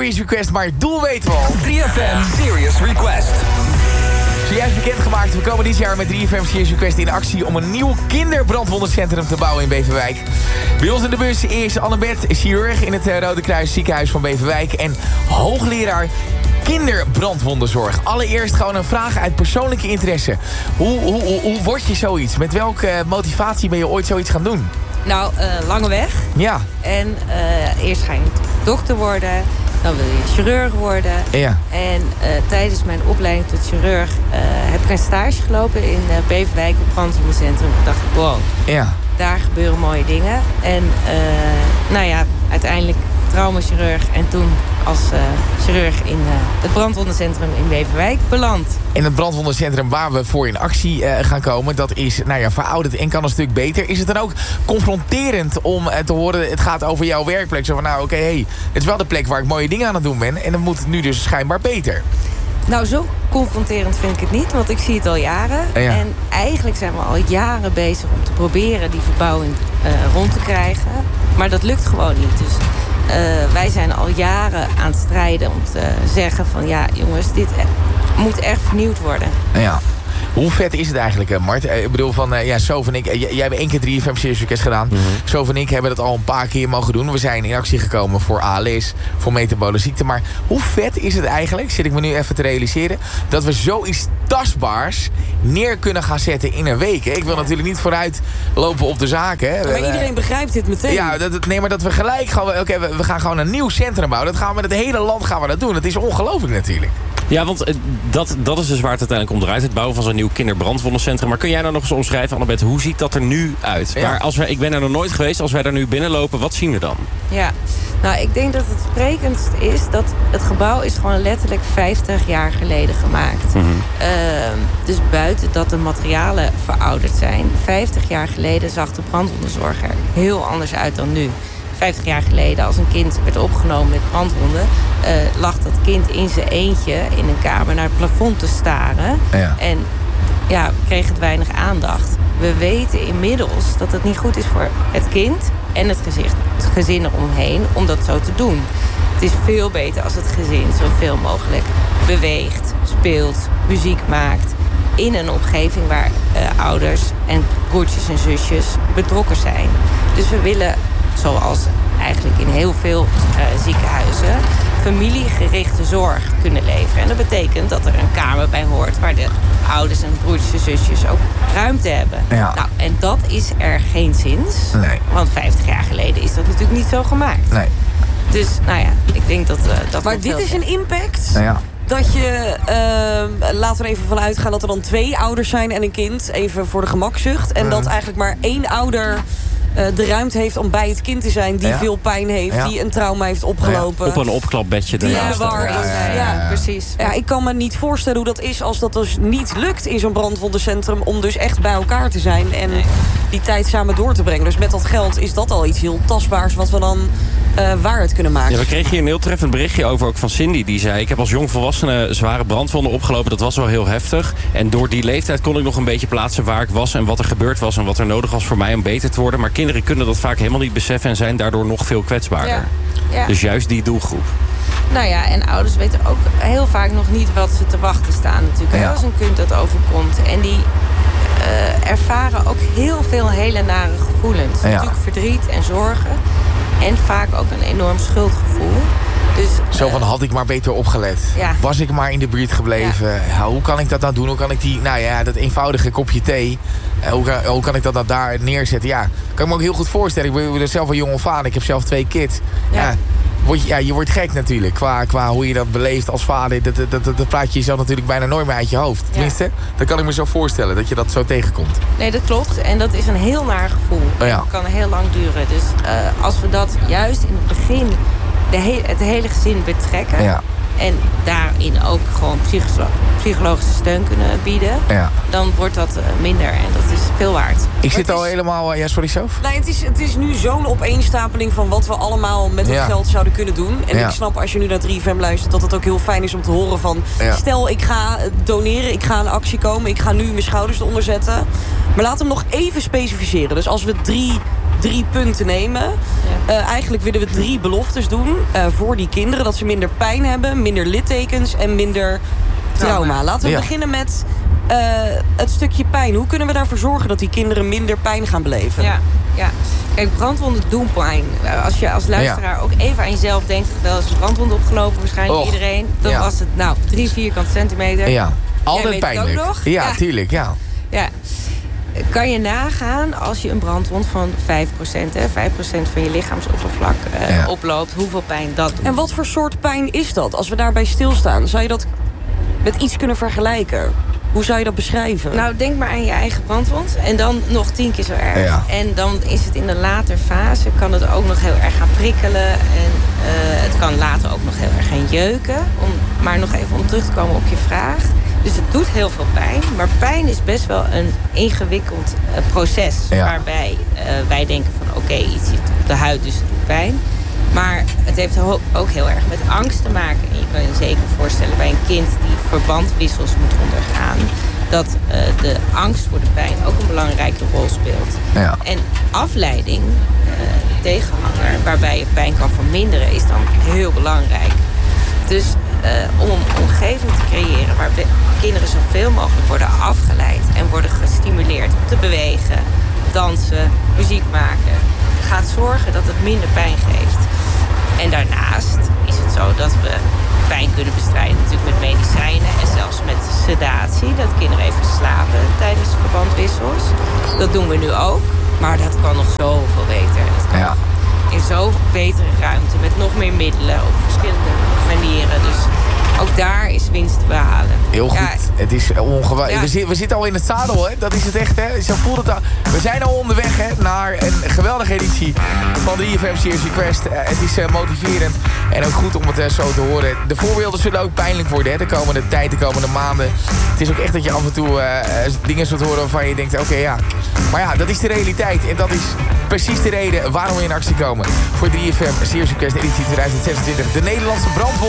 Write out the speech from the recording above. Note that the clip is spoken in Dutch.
Serious Request, maar het doel weten we al. 3FM Serious Request. Zojuist bekendgemaakt, we komen dit jaar met 3FM Serious Request in actie om een nieuw kinderbrandwondencentrum te bouwen in Beverwijk. Bij ons in de bus is Annabeth, chirurg in het Rode Kruis ziekenhuis van Beverwijk en hoogleraar kinderbrandwondenzorg. Allereerst gewoon een vraag uit persoonlijke interesse. Hoe word je zoiets? Met welke motivatie ben je ooit zoiets gaan doen? Nou, lange weg. Ja. En eerst ga je dokter worden. Dan wil je chirurg worden. Ja. En tijdens mijn opleiding tot chirurg heb ik een stage gelopen in Beverwijk op brandwondencentrum. Ik dacht, wow, Ja. daar gebeuren mooie dingen. En nou ja, uiteindelijk traumachirurg en toen als chirurg in het brandwondencentrum in Beverwijk beland. In het brandwondencentrum waar we voor in actie gaan komen, dat is verouderd en kan een stuk beter. Is het dan ook confronterend om te horen, het gaat over jouw werkplek. Zo van, oké, het is wel de plek waar ik mooie dingen aan het doen ben en dan moet het nu dus schijnbaar beter. Nou, zo confronterend vind ik het niet, want ik zie het al jaren. Ja. En eigenlijk zijn we al jaren bezig om te proberen die verbouwing rond te krijgen. Maar dat lukt gewoon niet. Dus wij zijn al jaren aan het strijden om te zeggen van ja, jongens, dit moet echt vernieuwd worden. Ja. Hoe vet is het eigenlijk, Mart? Ik bedoel van, Sof en ik... Jij hebt 1 keer 3FM Serious Request gedaan. Sof en ik hebben dat al een paar keer mogen doen. We zijn in actie gekomen voor ALS, voor metabole ziekte. Maar hoe vet is het eigenlijk, zit ik me nu even te realiseren, dat we zoiets tastbaars neer kunnen gaan zetten in een week. Hè? Ik wil natuurlijk niet vooruit lopen op de zaken. Hè? Maar iedereen begrijpt dit meteen. Ja, maar dat we gelijk gaan... we gaan gewoon een nieuw centrum bouwen. Dat gaan we met het hele land dat doen. Dat is ongelooflijk natuurlijk. Ja, want dat is dus waar het uiteindelijk om draait. Het bouwen van zo'n nieuw kinderbrandwondencentrum. Maar kun jij nou nog eens omschrijven, Annabeth, hoe ziet dat er nu uit? Ja. Ik ben er nog nooit geweest. Als wij daar nu binnenlopen, wat zien we dan? Ja, nou, ik denk dat het sprekendst is dat het gebouw is gewoon letterlijk 50 jaar geleden gemaakt. Dus buiten dat de materialen verouderd zijn, 50 jaar geleden zag de brandwondenzorg er heel anders uit dan nu. 50 jaar geleden, als een kind werd opgenomen met brandwonden, lag dat kind in zijn eentje in een kamer naar het plafond te staren. Ja. En ja, kreeg het weinig aandacht. We weten inmiddels dat het niet goed is voor het kind en het gezin eromheen om dat zo te doen. Het is veel beter als het gezin zoveel mogelijk beweegt, speelt, muziek maakt in een omgeving waar ouders en broertjes en zusjes betrokken zijn. Dus we willen, zoals eigenlijk in heel veel ziekenhuizen, familiegerichte zorg kunnen leveren. En dat betekent dat er een kamer bij hoort waar de ouders en broertjes en zusjes ook ruimte hebben. Ja. Nou, en dat is er geen zins. Nee. Want 50 jaar geleden is dat natuurlijk niet zo gemaakt. Nee. Dus, nou ja, ik denk dat Maar dit is een impact. Nou ja. Dat je, laten we er even van uitgaan dat er dan 2 ouders zijn en een kind. Even voor de gemakzucht. En dat eigenlijk maar 1 ouder de ruimte heeft om bij het kind te zijn die veel pijn heeft, die een trauma heeft opgelopen. Op een opklapbedje Die ernaast. war is. Ja, precies. Ja, ik kan me niet voorstellen hoe dat is als dat dus niet lukt in zo'n brandwondencentrum om dus echt bij elkaar te zijn en die tijd samen door te brengen. Dus met dat geld is dat al iets heel tastbaars wat we dan waar het kunnen maken. Ja, we kregen hier een heel treffend berichtje over ook van Cindy. Die zei, ik heb als jongvolwassene zware brandwonden opgelopen. Dat was wel heel heftig. En door die leeftijd kon ik nog een beetje plaatsen waar ik was en wat er gebeurd was en wat er nodig was voor mij om beter te worden. Maar kinderen kunnen dat vaak helemaal niet beseffen en zijn daardoor nog veel kwetsbaarder. Ja. Ja. Dus juist die doelgroep. Nou ja, en ouders weten ook heel vaak nog niet wat ze te wachten staan natuurlijk. Ja. Als een kind dat overkomt. En die ervaren ook heel veel hele nare gevoelens. Ja. Natuurlijk verdriet en zorgen. En vaak ook een enorm schuldgevoel. Dus, Zo van, had ik maar beter opgelet. Ja. Was ik maar in de buurt gebleven. Ja, hoe kan ik dat nou doen? Hoe kan ik dat eenvoudige kopje thee, hoe kan ik dat nou daar neerzetten? Ja, kan ik me ook heel goed voorstellen. Ik ben zelf een jonge vader. Ik heb zelf 2 kids. Ja, je wordt gek natuurlijk. Qua hoe je dat beleeft als vader. Dat praat je jezelf natuurlijk bijna nooit meer uit je hoofd. Tenminste, dat kan ik me zo voorstellen. Dat je dat zo tegenkomt. Nee, dat klopt. En dat is een heel naar gevoel. Oh ja. Dat kan heel lang duren. Dus als we dat juist in het begin het hele gezin betrekken. Ja. En daarin ook gewoon psychologische steun kunnen bieden. Ja. Dan wordt dat minder. En dat is veel waard. Ik zit al helemaal... ja, sorry, Sof? Nee, het is nu zo'n opeenstapeling van wat we allemaal met het geld zouden kunnen doen. En ik snap als je nu naar 3FM luistert dat het ook heel fijn is om te horen van... Stel, ik ga doneren, ik ga in actie komen, ik ga nu mijn schouders eronder zetten. Maar laat hem nog even specificeren. Dus als we 3 3 punten nemen. Eigenlijk willen we 3 beloftes doen voor die kinderen. Dat ze minder pijn hebben, minder littekens en minder trauma. Laten we beginnen met het stukje pijn. Hoe kunnen we daarvoor zorgen dat die kinderen minder pijn gaan beleven? Ja. Kijk, brandwonden doen pijn. Als je als luisteraar ook even aan jezelf denkt... wel eens een brandwond opgelopen, waarschijnlijk iedereen. Dan was het 3 vierkante centimeter. Ja, altijd pijnlijk. Ja, tuurlijk, ja. Kan je nagaan als je een brandwond van 5%, 5% van je lichaamsoppervlak oploopt, hoeveel pijn dat doet. En wat voor soort pijn is dat? Als we daarbij stilstaan, zou je dat met iets kunnen vergelijken? Hoe zou je dat beschrijven? Nou, denk maar aan je eigen brandwond. En dan nog 10 keer zo erg. Ja. En dan is het in de later fase, kan het ook nog heel erg gaan prikkelen. En het kan later ook nog heel erg gaan jeuken. Maar nog even om terug te komen op je vraag. Dus het doet heel veel pijn. Maar pijn is best wel een ingewikkeld proces. Ja. Waarbij wij denken van oké, iets zit op de huid, dus het doet pijn. Maar het heeft ook heel erg met angst te maken. En je kan je zeker voorstellen bij een kind die verbandwissels moet ondergaan... dat de angst voor de pijn ook een belangrijke rol speelt. Ja. En afleiding, de tegenhanger, waarbij je pijn kan verminderen... is dan heel belangrijk. Dus om een omgeving te creëren waar kinderen zoveel mogelijk worden afgeleid... en worden gestimuleerd om te bewegen, dansen, muziek maken... gaat zorgen dat het minder pijn geeft. En daarnaast is het zo dat we pijn kunnen bestrijden natuurlijk met medicijnen... en zelfs met sedatie, dat kinderen even slapen tijdens verbandwissels. Dat doen we nu ook, maar dat kan nog zoveel beter. Het kan in zo'n betere ruimte met nog meer middelen op verschillende manieren. Dus ook daar is winst te behalen. Heel goed. Het is ongewoon. We zitten al in het zadel, hè? Dat is het echt, hè? Zo voelt het al. We zijn al onderweg, hè? Naar een geweldige editie van de 3FM Serious Request. Het is motiverend en ook goed om het zo te horen. De voorbeelden zullen ook pijnlijk worden, hè? De komende tijd, de komende maanden. Het is ook echt dat je af en toe dingen zult horen waarvan je denkt, oké, ja. Maar ja, dat is de realiteit. En dat is precies de reden waarom we in actie komen. Voor 3FM Serious Request editie 2026. De Nederlandse brandwond.